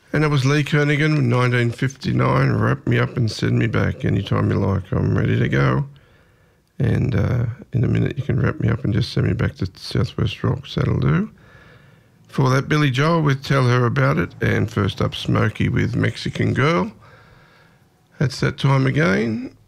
And that was Lee Kernaghan in 1959. Wrap me up and send me back anytime you like. I'm ready to go. And in a minute you can wrap me up and just send me back to Southwest Rocks. That'll do. For that, Billy Joel with Tell Her About It. And first up, Smokey with Mexican Girl. That's that time again.